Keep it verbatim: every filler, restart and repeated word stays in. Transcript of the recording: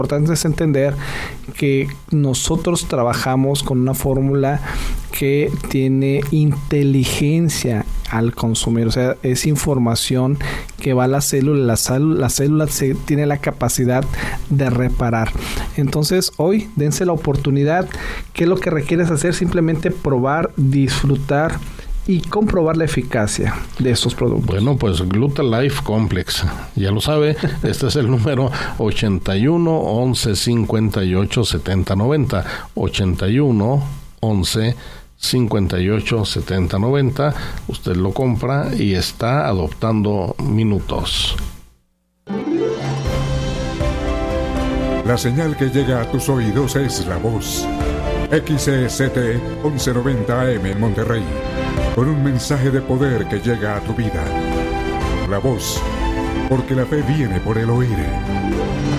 importante es entender que nosotros trabajamos con una fórmula que tiene inteligencia al consumir, o sea, es información que va a la célula, la, célula, la célula se, tiene la capacidad de reparar. Entonces, hoy dense la oportunidad. ¿Qué es lo que requieres hacer? Simplemente probar, disfrutar y comprobar la eficacia de estos productos. Bueno, pues Glutalife Complex, ya lo sabe, este es el número ochenta y uno, once, cincuenta y ocho, setenta, noventa, ochenta y uno, once, cincuenta y ocho, setenta, noventa. Usted lo compra y está adoptando minutos. La señal que llega a tus oídos es La Voz. X E C T once noventa A M en Monterrey, con un mensaje de poder que llega a tu vida. La Voz, porque la fe viene por el oír.